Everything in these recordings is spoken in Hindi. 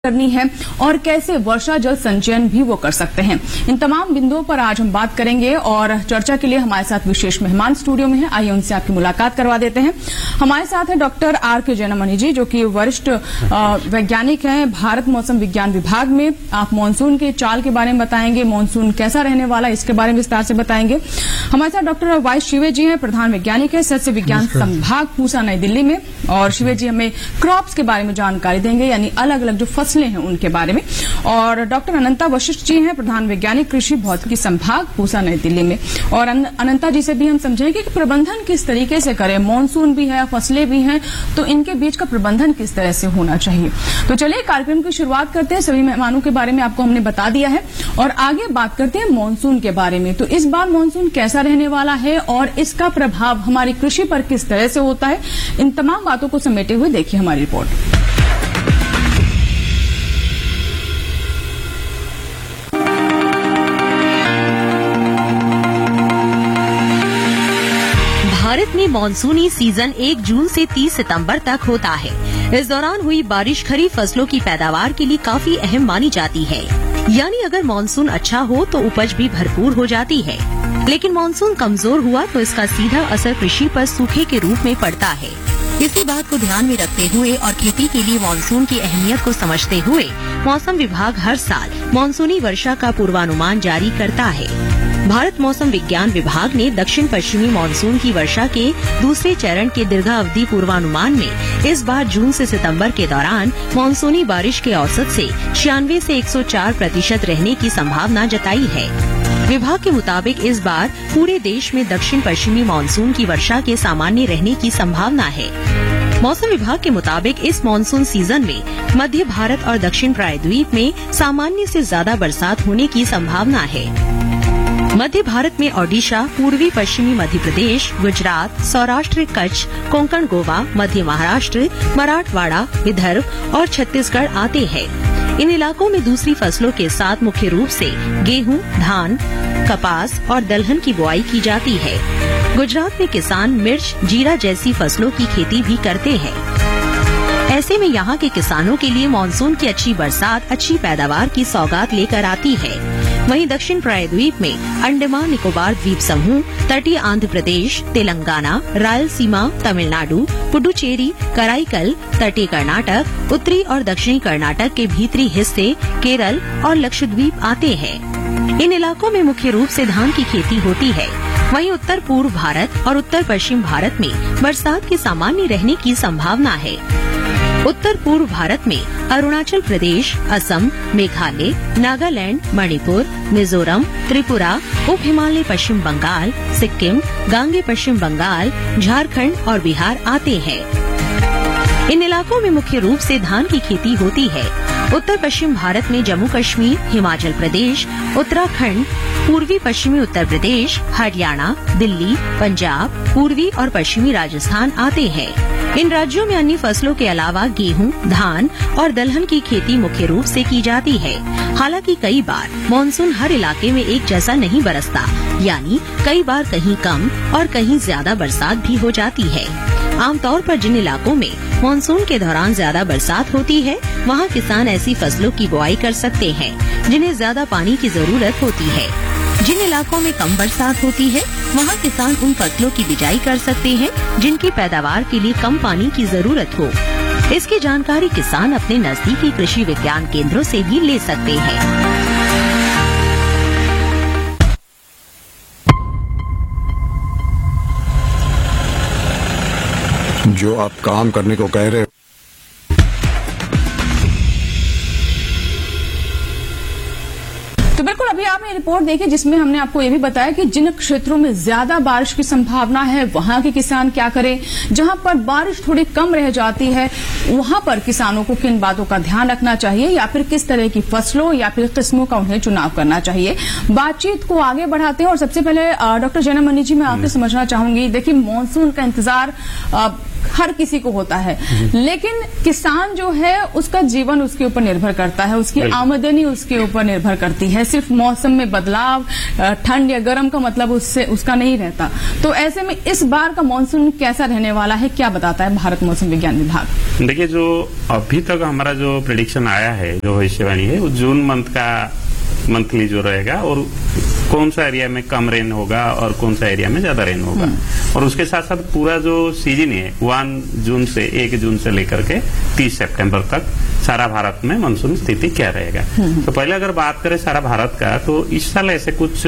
करनी है और कैसे वर्षा जल संचयन भी वो कर सकते हैं। इन तमाम बिंदुओं पर आज हम बात करेंगे और चर्चा के लिए हमारे साथ विशेष मेहमान स्टूडियो में हैं। आइए उनसे आपकी मुलाकात करवा देते हैं। हमारे साथ है डॉक्टर R.K. जयनमणि जी, जो कि वरिष्ठ वैज्ञानिक हैं भारत मौसम विज्ञान विभाग में। आप मानसून के चाल के बारे में बताएंगे, मानसून कैसा रहने वाला है इसके बारे में विस्तार से बताएंगे। हमारे साथ डॉक्टर वाई शिवे जी हैं, प्रधान वैज्ञानिक है सस्य विज्ञान संभाग पूसा नई दिल्ली में, और शिवे जी हमें क्रॉप्स के बारे में जानकारी देंगे, यानी अलग अलग जो फसलें हैं उनके बारे में। और डॉक्टर अनंता वशिष्ठ जी हैं, प्रधान वैज्ञानिक कृषि भौतिकी संभाग पूसा नई दिल्ली में। और अनंता जी से भी हम समझेंगे कि प्रबंधन किस तरीके से करें, मानसून भी है, फसलें भी हैं, तो इनके बीच का प्रबंधन किस तरह से होना चाहिए। तो चलिए कार्यक्रम की शुरुआत करते हैं। सभी मेहमानों के बारे में आपको हमने बता दिया है और आगे बात करते हैं मानसून के बारे में। तो इस बार मानसून कैसा रहने वाला है और इसका प्रभाव हमारी कृषि पर किस तरह से होता है, इन तमाम बातों को समेटे हुए देखिए हमारी रिपोर्ट। भारत में मानसूनी सीजन 1 जून से 30 सितंबर तक होता है। इस दौरान हुई बारिश खरीफ फसलों की पैदावार के लिए काफी अहम मानी जाती है। यानी अगर मानसून अच्छा हो तो उपज भी भरपूर हो जाती है, लेकिन मानसून कमजोर हुआ तो इसका सीधा असर कृषि पर सूखे के रूप में पड़ता है। इसी बात को ध्यान में रखते हुए और खेती के लिए मानसून की अहमियत को समझते हुए मौसम विभाग हर साल मानसूनी वर्षा का पूर्वानुमान जारी करता है। भारत मौसम विज्ञान विभाग ने दक्षिण पश्चिमी मानसून की वर्षा के दूसरे चरण के दीर्घावधि पूर्वानुमान में इस बार जून से सितंबर के दौरान मानसूनी बारिश के औसत से 96 से 104% रहने की संभावना जताई है। विभाग के मुताबिक इस बार पूरे देश में दक्षिण पश्चिमी मानसून की वर्षा के सामान्य रहने की संभावना है। मौसम विभाग के मुताबिक इस मानसून सीजन में मध्य भारत और दक्षिण प्रायद्वीप में सामान्य से ज्यादा बरसात होने की संभावना है। मध्य भारत में ओडिशा, पूर्वी पश्चिमी मध्य प्रदेश, गुजरात, सौराष्ट्र, कच्छ, कोंकण, गोवा, मध्य महाराष्ट्र, मराठवाड़ा, विदर्भ और छत्तीसगढ़ आते हैं। इन इलाकों में दूसरी फसलों के साथ मुख्य रूप से गेहूं, धान, कपास और दलहन की बुआई की जाती है। गुजरात में किसान मिर्च, जीरा जैसी फसलों की खेती भी करते हैं। ऐसे में यहाँ के किसानों के लिए मानसून की अच्छी बरसात अच्छी पैदावार की सौगात लेकर आती है। वहीं दक्षिण प्रायद्वीप में अंडमान निकोबार द्वीप समूह, तटीय आंध्र प्रदेश, तेलंगाना, रायलसीमा, तमिलनाडु, पुडुचेरी, कराईकल, तटीय कर्नाटक, उत्तरी और दक्षिणी कर्नाटक के भीतरी हिस्से, केरल और लक्षद्वीप आते हैं। इन इलाकों में मुख्य रूप से धान की खेती होती है। वहीं उत्तर पूर्व भारत और उत्तर पश्चिम भारत में बरसात के सामान्य रहने की संभावना है। उत्तर पूर्व भारत में अरुणाचल प्रदेश, असम, मेघालय, नागालैंड, मणिपुर, मिजोरम, त्रिपुरा, उप हिमालय पश्चिम बंगाल, सिक्किम, गांगे पश्चिम बंगाल, झारखंड और बिहार आते हैं। इन इलाकों में मुख्य रूप से धान की खेती होती है। उत्तर पश्चिम भारत में जम्मू कश्मीर, हिमाचल प्रदेश, उत्तराखंड, पूर्वी पश्चिमी उत्तर प्रदेश, हरियाणा, दिल्ली, पंजाब, पूर्वी और पश्चिमी राजस्थान आते हैं। इन राज्यों में अन्य फसलों के अलावा गेहूं, धान और दलहन की खेती मुख्य रूप से की जाती है। हालांकि कई बार मानसून हर इलाके में एक जैसा नहीं बरसता, यानी कई बार कहीं कम और कहीं ज्यादा बरसात भी हो जाती है। आमतौर पर जिन इलाकों में मानसून के दौरान ज्यादा बरसात होती है, वहाँ किसान ऐसी फसलों की बुआई कर सकते हैं जिन्हें ज्यादा पानी की जरूरत होती है। जिन इलाकों में कम बरसात होती है, वहाँ किसान उन फसलों की बिजाई कर सकते हैं जिनकी पैदावार के लिए कम पानी की जरूरत हो। इसकी जानकारी किसान अपने नजदीकी कृषि विज्ञान केंद्रों से भी ले सकते हैं। जो आप काम करने को कह रहे हो, तो बिल्कुल अभी आपने रिपोर्ट देखी जिसमें हमने आपको ये भी बताया कि जिन क्षेत्रों में ज्यादा बारिश की संभावना है वहां के किसान क्या करें, जहां पर बारिश थोड़ी कम रह जाती है वहां पर किसानों को किन बातों का ध्यान रखना चाहिए, या फिर किस तरह की फसलों या फिर किस्मों का उन्हें चुनाव करना चाहिए। बातचीत को आगे बढ़ाते हैं और सबसे पहले डॉक्टर जयनमणि जी मैं आपसे समझना चाहूंगी। देखिए मानसून का इंतजार हर किसी को होता है, लेकिन किसान जो है उसका जीवन उसके ऊपर निर्भर करता है, उसकी आमदनी उसके ऊपर निर्भर करती है। सिर्फ मौसम में बदलाव, ठंड या गर्म का मतलब उससे उसका नहीं रहता। तो ऐसे में इस बार का मानसून कैसा रहने वाला है, क्या बताता है भारत मौसम विज्ञान विभाग? देखिए, जो अभी तक हमारा जो प्रेडिक्शन आया है, जो भविष्यवाणी है, वो जून मंथली जो रहेगा, और कौन सा एरिया में कम रेन होगा और कौन सा एरिया में ज्यादा रेन होगा, और उसके साथ साथ पूरा जो सीजन है 1 जून से लेकर के 30 सितंबर तक सारा भारत में मानसून स्थिति क्या रहेगा। तो पहले अगर बात करें सारा भारत का, तो इस साल ऐसे कुछ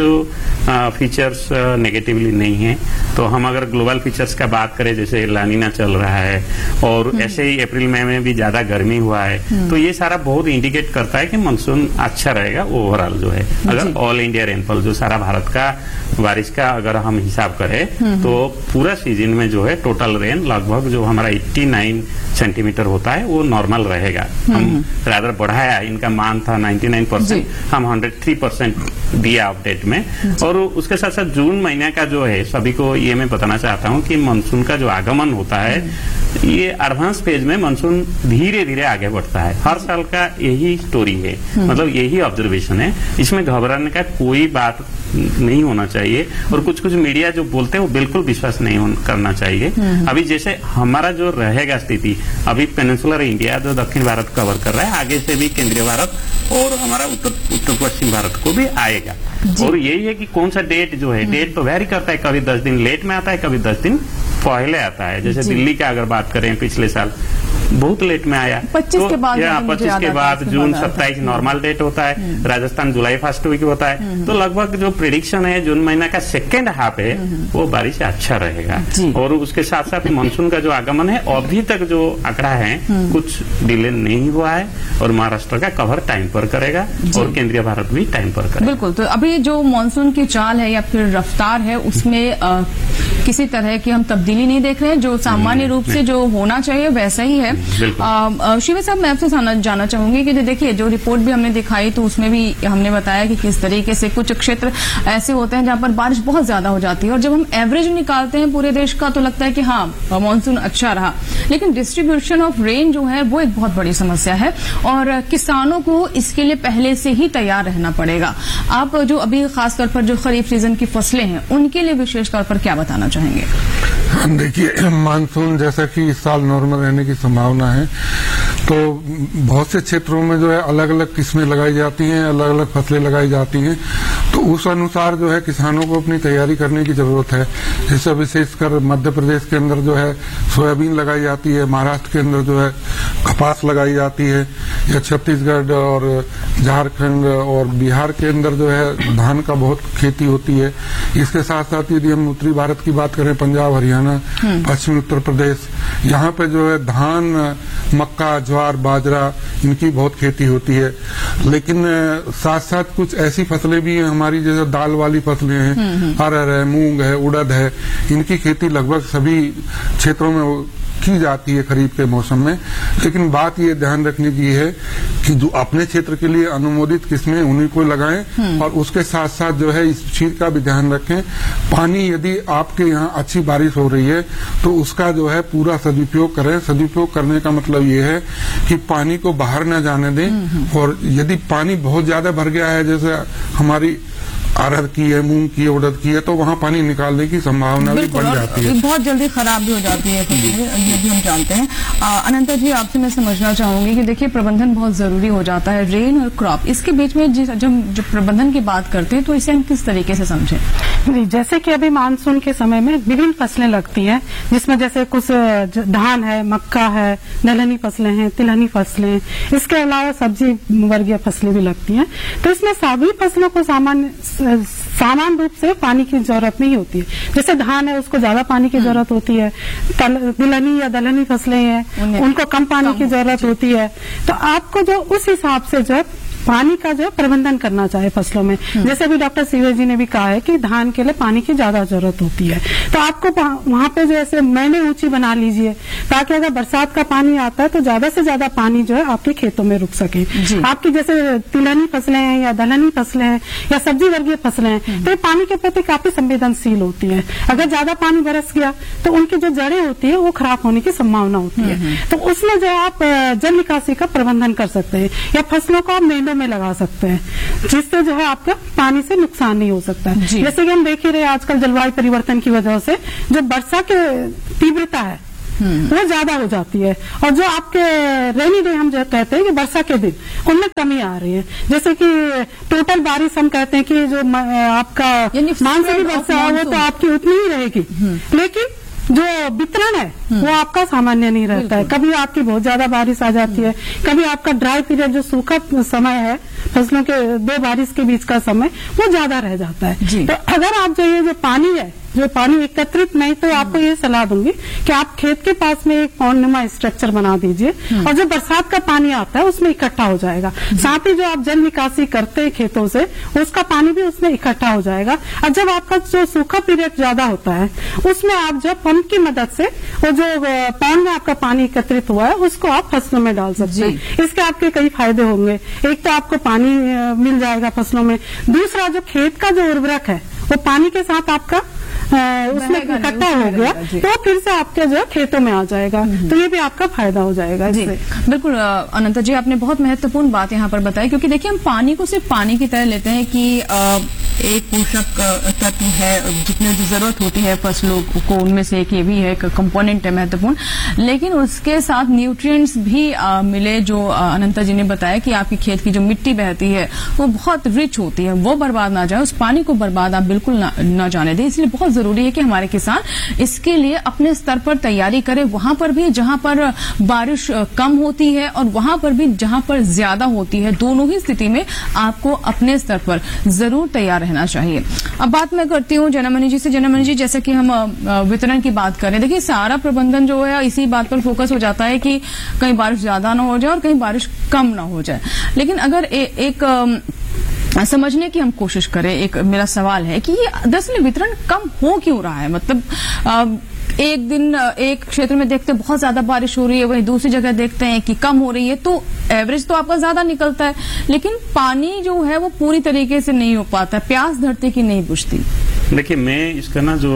फीचर्स नेगेटिवली नहीं है। तो हम अगर ग्लोबल फीचर्स का बात करें, जैसे लानीना चल रहा है और ऐसे ही अप्रैल मई में भी ज्यादा गर्मी हुआ है, तो ये सारा बहुत इंडिकेट करता है कि मानसून अच्छा रहेगा ओवरऑल जो है। अगर ऑल इंडिया रेनफॉल जो सारा भारत का बारिश का अगर हम हिसाब करें, तो पूरा सीजन में जो है टोटल रेन लगभग जो हमारा 89 सेंटीमीटर होता है वो नॉर्मल रहेगा। हम रादर बढ़ाया, इनका मान था 99%, हम 103% दिया अपडेट में। और उसके साथ साथ जून महीने का जो है, सभी को ये मैं बताना चाहता हूँ कि मानसून का जो आगमन होता है, ये एडवांस फेज में मानसून धीरे धीरे आगे बढ़ता है। हर साल का यही स्टोरी है, मतलब यही ऑब्जर्वेशन है, इसमें घबराने का कोई बात नहीं होना चाहिए। और कुछ मीडिया जो बोलते हैं वो बिल्कुल विश्वास नहीं करना चाहिए। अभी जैसे हमारा जो रहेगा स्थिति, अभी पेनिनसुलर इंडिया जो दक्षिण भारत कवर कर रहा है, आगे से भी केंद्रीय भारत और हमारा उत्तर पश्चिम भारत को भी आएगा। और यही है कि कौन सा डेट जो है, डेट तो वेरी करता है, कभी 10 दिन लेट में आता है, कभी 10 दिन पहले आता है। जैसे दिल्ली का अगर बात करें, पिछले साल बहुत लेट में आया, 25 के बाद, 25 के बाद जून 27 नॉर्मल डेट होता है, राजस्थान जुलाई फर्स्ट वीक होता है। तो लगभग जो प्रेडिक्शन है जून महीना का सेकेंड हाफ है, वो बारिश अच्छा रहेगा। और उसके साथ साथ मानसून का जो आगमन है, अभी तक जो आंकड़ा है कुछ डिले नहीं हुआ है, और महाराष्ट्र का कवर टाइम पर करेगा और केंद्रीय भारत भी टाइम पर करेगा। बिल्कुल। तो अभी जो मानसून की चाल है या फिर रफ्तार है, उसमें किसी तरह की हम तब्दीली नहीं देख रहे हैं, जो सामान्य रूप से जो होना चाहिए वैसा ही है। शिव साहब, मैं आपसे जानना चाहूंगी कि देखिए, जो रिपोर्ट भी हमने दिखाई तो उसमें भी हमने बताया कि किस तरीके से कुछ क्षेत्र ऐसे होते हैं जहां पर बारिश बहुत ज्यादा हो जाती है, और जब हम एवरेज निकालते हैं पूरे देश का तो लगता है कि हाँ मानसून अच्छा रहा, लेकिन डिस्ट्रीब्यूशन ऑफ रेन जो है वो एक बहुत बड़ी समस्या है, और किसानों को इसके लिए पहले से ही तैयार रहना पड़ेगा। आप जो अभी खासतौर पर जो खरीफ सीजन की फसलें हैं, उनके लिए विशेष तौर पर क्या बताना चाहेंगे? देखिए, मानसून जैसा कि इस साल नॉर्मल रहने की संभावना है, तो बहुत से क्षेत्रों में जो है अलग अलग किस्में लगाई जाती हैं, अलग अलग फसलें लगाई जाती हैं। तो उस अनुसार जो है किसानों को अपनी तैयारी करने की जरूरत है। जैसे विशेषकर मध्य प्रदेश के अंदर जो है सोयाबीन लगाई जाती है, महाराष्ट्र के अंदर जो है कपास लगाई जाती है, या छत्तीसगढ़ और झारखंड और बिहार के अंदर जो है धान का बहुत खेती होती है। इसके साथ साथ यदि हम उत्तरी भारत की बात करें, पंजाब, हरियाणा, पश्चिमी उत्तर प्रदेश, यहाँ पे जो है धान, मक्का, ज्वार, बाजरा, इनकी बहुत खेती होती है। लेकिन साथ साथ कुछ ऐसी फसलें भी हैं हमारी, जैसे दाल वाली फसलें हैं, अरहर है, मूंग है, उड़द है, इनकी खेती लगभग सभी क्षेत्रों में की जाती है खरीफ के मौसम में। लेकिन बात ये ध्यान रखने की है कि जो अपने क्षेत्र के लिए अनुमोदित किस्में उन्हीं को लगाएं, और उसके साथ साथ जो है इस चीज का भी ध्यान रखें, पानी यदि आपके यहाँ अच्छी बारिश हो रही है तो उसका जो है पूरा सदुपयोग करें। सदुपयोग करने का मतलब ये है कि पानी को बाहर न जाने दें, और यदि पानी बहुत ज्यादा भर गया है, जैसे हमारी अरहर की है, मूंग की है, उड़द की है, तो वहाँ पानी निकालने की संभावना भी बढ़ जाती है, बहुत जल्दी खराब भी हो जाती है, ये भी हम जानते हैं। अनंता जी, आपसे मैं समझना चाहूंगी कि देखिए, प्रबंधन बहुत जरूरी हो जाता है, रेन और क्रॉप, इसके बीच में जब प्रबंधन की बात करते हैं तो इसे हम किस तरीके से समझें? जी, जैसे कि अभी मानसून के समय में विभिन्न फसलें लगती हैं, जिसमें जैसे कुछ धान है, मक्का है, दलहनी फसलें हैं, तिलहनी फसलें, इसके अलावा सब्जी वर्गीय फसलें भी लगती हैं। तो इसमें सभी फसलों को सामान्य रूप से पानी की जरूरत नहीं होती है। जैसे धान है, उसको ज्यादा पानी की जरूरत होती है, तिलहनी या दलहनी फसलें हैं, उनको कम पानी की जरूरत होती है। तो आपको जो उस हिसाब से जो पानी का जो प्रबंधन करना चाहिए फसलों में। जैसे अभी डॉक्टर सीवे जी ने भी कहा है कि धान के लिए पानी की ज्यादा जरूरत होती है, तो आपको वहां पे जो ऐसे मैंने ऊंची बना लीजिए, ताकि अगर बरसात का पानी आता है तो ज्यादा से ज्यादा पानी जो है आपके खेतों में रुक सके। आपकी जैसे तिलहनी फसलें हैं या दलहनी फसलें हैं या सब्जी वर्गीय फसलें हैं, तो ये पानी के प्रति काफी संवेदनशील होती है। अगर ज्यादा पानी बरस गया तो उनकी जो जड़ें होती है वो खराब होने की संभावना होती है। तो उसमें जो आप जल निकासी का प्रबंधन कर सकते हैं या फसलों को आप मेंढों में लगा सकते हैं, जिससे जो है आपका पानी से नुकसान नहीं हो सकता है। जैसे कि हम देख ही रहे आजकल जलवायु परिवर्तन की वजह से जो वर्षा की तीव्रता है वो ज्यादा हो जाती है, और जो आपके रेनी डे हम जो कहते हैं कि वर्षा के दिन, उनमें कमी आ रही है। जैसे कि टोटल बारिश हम कहते हैं कि जो आपका मानसूनी वर्षा है वो तो आपकी उतनी ही रहेगी, लेकिन जो वितरण है वो आपका सामान्य नहीं रहता है। कभी आपकी बहुत ज्यादा बारिश आ जाती है, कभी आपका ड्राई पीरियड जो सूखा समय है फसलों के दो बारिश के बीच का समय वो ज्यादा रह जाता है। तो अगर आप जो पानी है जो पानी एकत्रित नहीं, तो आपको ये सलाह दूंगी कि आप खेत के पास में एक पौंडनुमा स्ट्रक्चर बना दीजिए और जो बरसात का पानी आता है उसमें इकट्ठा हो जाएगा। साथ ही जो आप जल निकासी करते हैं खेतों से उसका पानी भी उसमें इकट्ठा हो जाएगा। और जब आपका जो सूखा पीरियड ज्यादा होता है उसमें आप जब पंप की मदद से वो जो पौंड में आपका पानी एकत्रित हुआ है उसको आप फसलों में डाल सकते हैं। इसके आपके कई फायदे होंगे। एक तो आपको पानी मिल जाएगा फसलों में, दूसरा जो खेत का जो उर्वरक है वो पानी के साथ आपका उसमें इकट्ठा हो गया तो फिर से आपके जो खेतों में आ जाएगा, तो ये भी आपका फायदा हो जाएगा इससे। बिल्कुल अनंता जी, आपने बहुत महत्वपूर्ण बात यहाँ पर बताई, क्योंकि देखिए हम पानी को सिर्फ पानी की तरह लेते हैं कि एक पोषक तत्व है, जितने जो जरूरत होती है फसलों को उनमें से एक ये भी है, कंपोनेंट है महत्वपूर्ण, लेकिन उसके साथ न्यूट्रिएंट्स भी मिले। जो अनंता जी ने बताया कि आपकी खेत की जो मिट्टी बहती है वो बहुत रिच होती है, वो बर्बाद ना जाए, उस पानी को बर्बाद आप बिल्कुल न जाने दें। इसलिए बहुत जरूरी है कि हमारे किसान इसके लिए अपने स्तर पर तैयारी करें, वहां पर भी जहां पर बारिश कम होती है और वहां पर भी जहां पर ज्यादा होती है, दोनों ही स्थिति में आपको अपने स्तर पर जरूर तैयार रहना चाहिए। अब बात मैं करती हूँ जनमणि जी से। जनमणि जी, जैसे कि हम वितरण की बात करें, देखिए सारा प्रबंधन जो है इसी बात पर फोकस हो जाता है कि कहीं बारिश ज्यादा ना हो जाए और कहीं बारिश कम ना हो जाए। लेकिन अगर एक समझने की हम कोशिश करें, एक मेरा सवाल है कि ये दरअसल वितरण कम हो क्यों रहा है? मतलब एक दिन एक क्षेत्र में देखते हैं बहुत ज्यादा बारिश हो रही है, वहीं दूसरी जगह देखते हैं कि कम हो रही है, तो एवरेज तो आपका ज्यादा निकलता है, लेकिन पानी जो है वो पूरी तरीके से नहीं हो पाता, प्यास धरती की नहीं बुझती। देखिए, मैं इसका ना जो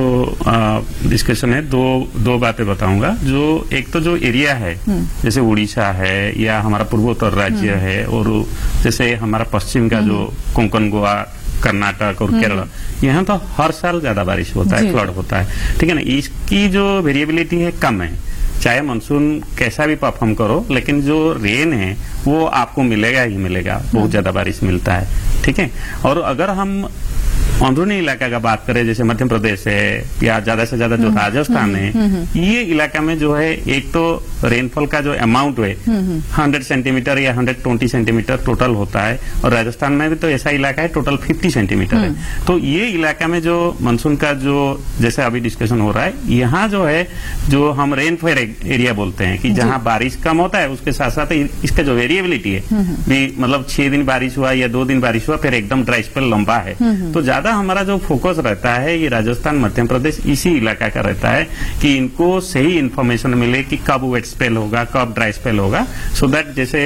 डिस्कशन है दो बातें बताऊंगा। जो एक तो जो एरिया है, जैसे उड़ीसा है या हमारा पूर्वोत्तर राज्य है, और जैसे हमारा पश्चिम का जो कोंकण, गोवा, कर्नाटक और केरल, यहाँ तो हर साल ज्यादा बारिश होता है, फ्लड होता है, ठीक है ना। इसकी जो वेरिएबिलिटी है कम है, चाहे मानसून कैसा भी परफॉर्म करो, लेकिन जो रेन है वो आपको मिलेगा ही मिलेगा, बहुत ज्यादा बारिश मिलता है, ठीक है। और अगर हम अंदरूनी इलाका का बात करें, जैसे मध्य प्रदेश है या ज्यादा से ज्यादा जो राजस्थान है, ये इलाका में जो है एक तो रेनफॉल का जो अमाउंट है 100 सेंटीमीटर या 120 सेंटीमीटर टोटल होता है, और राजस्थान में भी तो ऐसा इलाका है टोटल 50 सेंटीमीटर है। तो ये इलाका में जो मानसून का जो जैसे अभी डिस्कशन हो रहा है, यहाँ जो है जो हम रेनफॉल एरिया बोलते हैं कि जहाँ बारिश कम होता है, उसके साथ साथ इसका जो वेरिएबिलिटी है भी, मतलब 6 दिन बारिश हुआ या 2 दिन बारिश हुआ, फिर एकदम ड्राई स्पेल लंबा है, तो ज्यादा हमारा जो फोकस रहता है ये राजस्थान, मध्य प्रदेश, इसी इलाका का रहता है कि इनको सही इन्फॉर्मेशन मिले कि कब वेट स्पेल होगा, कब ड्राई स्पेल होगा, सो दैट जैसे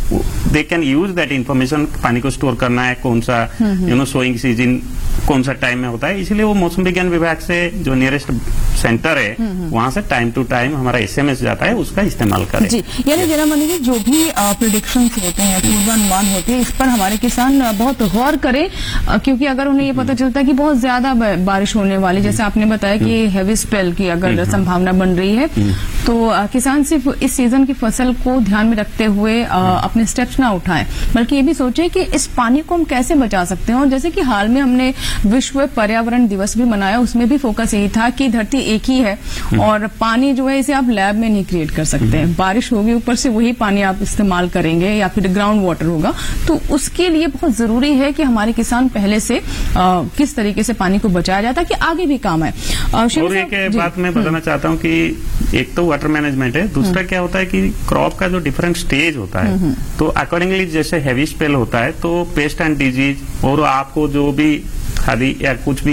they can use that information, पानी को स्टोर करना है, कौन सा सोइंग सीजन कौन सा टाइम में होता है। इसलिए वो मौसम विज्ञान विभाग से जो नियरेस्ट सेंटर है वहां से टाइम टू टाइम हमारा एसएमएस जाता है, उसका इस्तेमाल करें। जी, यानी जनमणि जी, जो भी प्रिडिक्शंस होते हैं, पूर्वानुमान होते हैं, इस पर हमारे किसान बहुत गौर करें, क्योंकि अगर उन्हें ये पता चलता है कि बहुत ज्यादा बारिश होने वाली, जैसे आपने बताया कि हैवी स्पेल की अगर संभावना बन रही है, तो किसान सिर्फ इस सीजन की फसल को ध्यान में रखते हुए अपने स्टेप्स ना उठाएं, बल्कि ये भी सोचें कि इस पानी को हम कैसे बचा सकते हैं। और जैसे कि हाल में हमने विश्व पर्यावरण दिवस भी मनाया, उसमें भी फोकस यही था कि धरती एक ही है और पानी जो है इसे आप लैब में नहीं क्रिएट कर सकते हैं। बारिश होगी, ऊपर से वही पानी आप इस्तेमाल करेंगे या फिर ग्राउंड वाटर होगा, तो उसके लिए बहुत जरूरी है कि हमारे किसान पहले से किस तरीके से पानी को बचाया जाता है कि आगे भी काम आए। और एक बात मैं बताना चाहता हूँ कि एक तो वाटर मैनेजमेंट है, दूसरा क्या होता है कि क्रॉप का जो डिफरेंट स्टेज होता है, तो अकॉर्डिंगली जैसे हैवी स्पेल होता है तो पेस्ट एंड डिजीज और आपको जो भी खादी या कुछ भी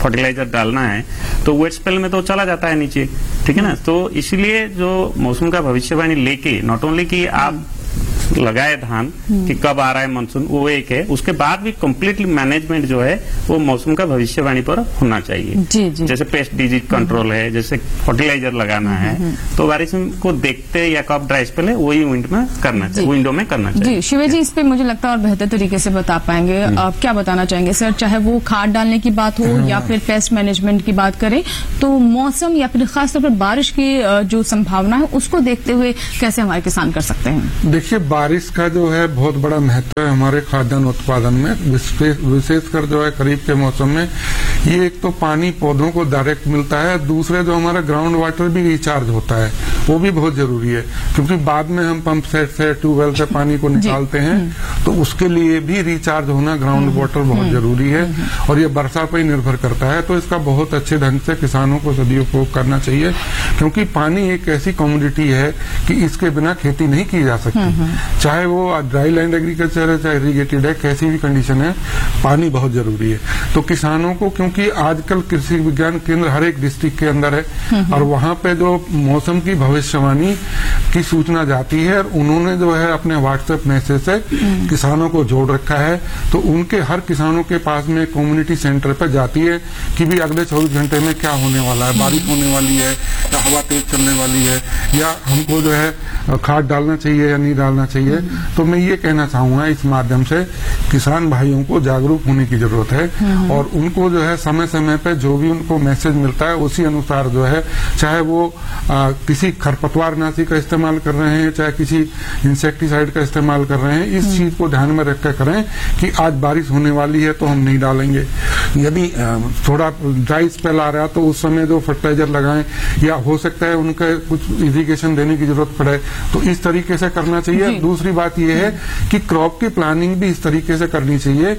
फर्टिलाइजर डालना है तो वेट स्पेल में तो चला जाता है नीचे, ठीक है ना। तो इसलिए जो मौसम का भविष्यवाणी लेके नॉट ओनली कि आप लगाए धान कि कब आ रहा है मानसून, वो एक है, उसके बाद भी कम्प्लीटली मैनेजमेंट जो है वो मौसम का भविष्यवाणी पर होना चाहिए। जी जी। जैसे पेस्ट डिजीज कंट्रोल है, जैसे फर्टिलाइजर लगाना है, तो बारिश को देखते या कब ड्राई स्पेल है वही विंडो में करना चाहिए। जी शिवे जी, इस पे मुझे लगता है और बेहतर तरीके से बता पाएंगे। आप क्या बताना चाहेंगे सर, चाहे वो खाद डालने की बात हो या फिर पेस्ट मैनेजमेंट की बात करें, तो मौसम या फिर खासतौर पर बारिश की जो संभावना है उसको देखते हुए कैसे हमारे किसान कर सकते हैं? देखिए, बारिश का जो है बहुत बड़ा महत्व है हमारे खाद्यान्न उत्पादन में, विशेषकर जो है खरीफ के मौसम में। ये एक तो पानी पौधों को डायरेक्ट मिलता है, दूसरे जो हमारा ग्राउंड वाटर भी रिचार्ज होता है, वो भी बहुत जरूरी है, क्योंकि बाद में हम पंप सेट से ट्यूबवेल से पानी को निकालते हैं, तो उसके लिए भी रिचार्ज होना ग्राउंड वाटर बहुत जरूरी है, और ये वर्षा पर ही निर्भर करता है। तो इसका बहुत अच्छे ढंग से किसानों को सदुपयोग करना चाहिए, क्योंकि पानी एक ऐसी कमोडिटी है कि इसके बिना खेती नहीं की जा सकती। चाहे वो ड्राई लैंड एग्रीकल्चर है, चाहे इरीगेटेड है, कैसी भी कंडीशन है, पानी बहुत जरूरी है। तो किसानों को, क्योंकि आजकल कृषि विज्ञान केंद्र हर एक डिस्ट्रिक्ट के अंदर है, और वहां पे जो मौसम की भविष्यवाणी की सूचना जाती है, और उन्होंने जो है अपने व्हाट्सएप मैसेज से किसानों को जोड़ रखा है, तो उनके हर किसानों के पास में कम्युनिटी सेंटर पर जाती है कि भी अगले 24 घंटे में क्या होने वाला है, बारिश होने वाली है या हवा तेज चलने वाली है, या हमको जो है खाद डालना चाहिए या नहीं डालना चाहिए। तो मैं ये कहना चाहूंगा इस माध्यम से किसान भाइयों को जागरूक होने की जरूरत है, और उनको जो है समय समय पे जो भी उनको मैसेज मिलता है उसी अनुसार जो है, चाहे वो किसी खरपतवारनाशी का इस्तेमाल कर रहे हैं, चाहे किसी इंसेक्टिसाइड का इस्तेमाल कर रहे हैं, इस चीज को ध्यान में रखकर करें कि आज बारिश होने वाली है तो हम नहीं डालेंगे। यदि थोड़ा ड्राई स्पेल आ रहा है तो उस समय जो फर्टिलाइजर लगाएं, या हो सकता है उनका कुछ इरिगेशन देने की जरूरत पड़े, तो इस तरीके से करना चाहिए। दूसरी बात यह है कि क्रॉप की प्लानिंग भी इस तरीके से करनी चाहिए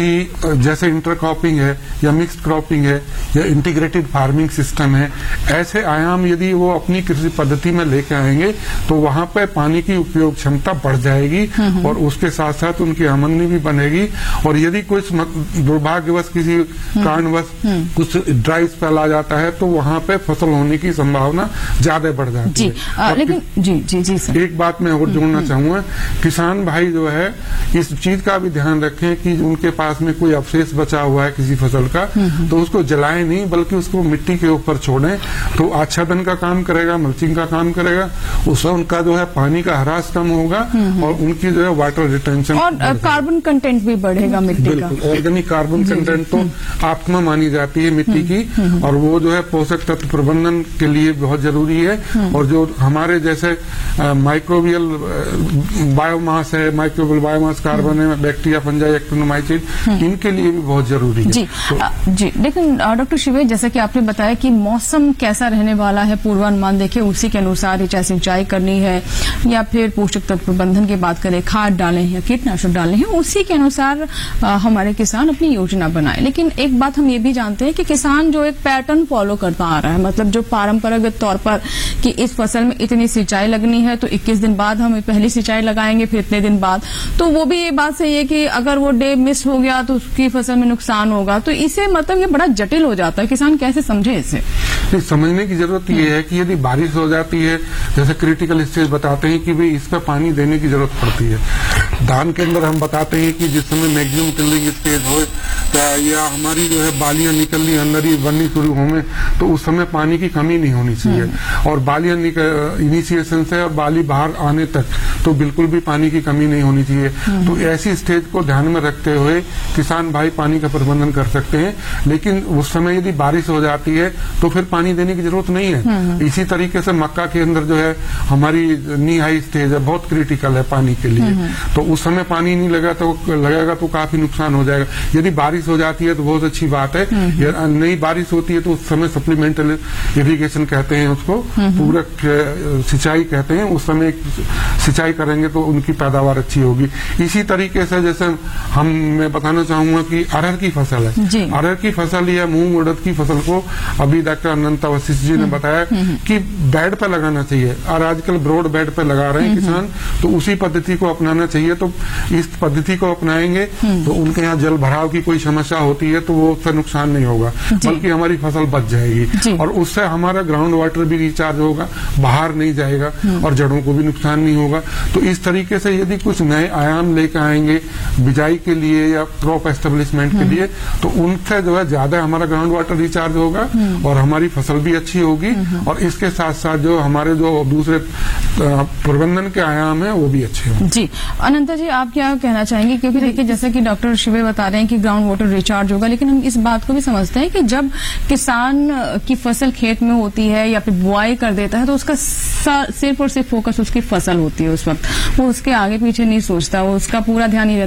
कि जैसे इंटरक्रॉपिंग है या मिक्स्ड क्रॉपिंग है या इंटीग्रेटेड फार्मिंग सिस्टम है, ऐसे आयाम यदि वो अपनी कृषि पद्धति में लेके आएंगे तो वहां पर पानी की उपयोग क्षमता बढ़ जाएगी, और उसके साथ साथ उनकी आमदनी भी बनेगी। और यदि कुछ दुर्भाग्यवश किसी कारणवश कुछ ड्राई स्पेल आ जाता है तो वहां पे फसल होने की संभावना ज्यादा बढ़ जाती है। लेकिन जी सर, एक बात मैं और जोड़ना चाहूंगा, किसान भाई जो है इस चीज का भी ध्यान रखें कि उनके पास में कोई अवशेष बचा हुआ है किसी फसल का, तो उसको जलाएं नहीं, बल्कि उसको मिट्टी के ऊपर छोड़ें, तो आच्छादन का काम करेगा, मल्चिंग का काम करेगा, उससे उनका जो है पानी का ह्रास कम होगा, और उनकी जो है वाटर रिटेंशन और कार्बन कंटेंट भी बढ़ेगा मिट्टी का। ऑर्गेनिक कार्बन कंटेंट तो आत्मा मानी जाती है मिट्टी की, और वो जो है पोषक तत्व प्रबंधन के लिए बहुत जरूरी है। और जो हमारे जैसे माइक्रोबियल बायोमास है, माइक्रोबियल बायोमास कार्बन है, बैक्टीरिया, फंजाई, एक्टिनोमाइसिड, इनके लिए भी बहुत जरूरी है। जी लेकिन डॉक्टर शिवे, जैसा कि आपने बताया कि मौसम कैसा रहने वाला है, पूर्वानुमान देखिए उसी के अनुसार ही चाहे सिंचाई करनी है या फिर पोषक तत्व प्रबंधन की बात करें, खाद डालें या कीटनाशक डालें हैं, उसी के अनुसार हमारे किसान अपनी योजना बनाए। लेकिन एक बात हम ये भी जानते हैं कि किसान जो एक पैटर्न फॉलो करता आ रहा है, मतलब जो परंपरागत तौर पर कि इस फसल में इतनी सिंचाई लगनी है तो 21 दिन बाद हम पहली सिंचाई लगाएंगे, फिर इतने दिन बाद, तो वो भी ये बात सही है कि अगर वो डे मिस हो गया तो उसकी फसल में नुकसान होगा। तो इसे मतलब ये बड़ा जटिल हो जाता है, किसान कैसे समझे इसे? समझने की जरूरत ये है कि यदि बारिश हो जाती है, जैसे क्रिटिकल स्टेज बताते हैं कि भाई इस पर पानी देने की जरूरत पड़ती है। धान के अंदर हम बताते हैं कि जिस समय मैक्सिमम टिल्डिंग स्टेज हो या हमारी जो है बालियां निकलनी, अंदर ही बननी शुरू होने, तो उस समय पानी की कमी नहीं होनी चाहिए। और बालियां इनिशिएशन से और बाली बाहर आने तक तो बिल्कुल भी पानी की कमी नहीं होनी चाहिए। तो ऐसी स्टेज को ध्यान में रखते हुए किसान भाई पानी का प्रबंधन कर सकते हैं। लेकिन उस समय यदि बारिश हो जाती है तो फिर पानी देने की जरूरत नहीं है। इसी तरीके से मक्का के अंदर जो है हमारी नी हाई स्टेज है, बहुत क्रिटिकल है पानी के लिए, तो उस समय पानी नहीं लगेगा तो काफी नुकसान हो जाएगा। यदि बारिश हो जाती है तो बहुत अच्छी बात है, या नई बारिश होती है तो उस समय सप्लीमेंटल इरिगेशन कहते हैं उसको, पूरक सिंचाई कहते हैं, उस समय सिंचाई करेंगे तो उनकी पैदावार अच्छी होगी। इसी तरीके से जैसे मैं बताना चाहूंगा कि अरहर की फसल है, अरहर की फसल या मूंग उड़द की फसल को अभी डॉक्टर अनंता वशिष्ठ जी ने बताया कि बेड पे लगाना चाहिए, और आजकल ब्रॉड बेड पे लगा रहे हैं किसान, तो उसी पद्धति को अपनाना चाहिए। तो इस पद्धति को अपनाएंगे तो उनके यहाँ जल भराव की कोई समस्या होती है तो वो उससे नुकसान नहीं होगा, बल्कि हमारी फसल बच जाएगी और उससे हमारा ग्राउंड वाटर भी रिचार्ज होगा, बाहर नहीं जाएगा और जड़ों को भी नुकसान नहीं होगा। तो इस तरीके से यदि कुछ नए आयाम लेकर आएंगे बिजाई के लिए या क्रॉप एस्टेब्लिशमेंट के लिए, तो उनसे जो है ज्यादा हमारा ग्राउंड वाटर रिचार्ज होगा और हमारी फसल भी अच्छी होगी और इसके साथ साथ जो हमारे जो दूसरे प्रबंधन के आयाम है वो भी अच्छे होंगे। जी अनंता जी, आप क्या कहना चाहेंगे? क्योंकि देखिए जैसा कि डॉक्टर शिवे बता रहे हैं कि ग्राउंड वाटर रिचार्ज होगा, लेकिन हम इस बात को भी समझते हैं कि जब किसान की फसल खेत में होती है या फिर बुआई कर देता है तो उसका सिर्फ और सिर्फ फोकस उसकी फसल होती है, उस वक्त वो उसके आगे पीछे नहीं सोचता, वो उसका पूरा ध्यान ही रहता